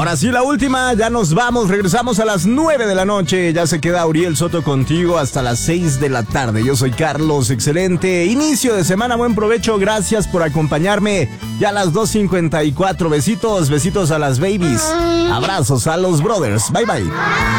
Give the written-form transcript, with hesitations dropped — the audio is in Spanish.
Ahora sí, la última, ya nos vamos, regresamos a las 9 de la noche, ya se queda Uriel Soto contigo hasta las 6 de la tarde. Yo soy Carlos, excelente inicio de semana, buen provecho, gracias por acompañarme. Ya a las 2:54, besitos a las babies, abrazos a los brothers, bye bye.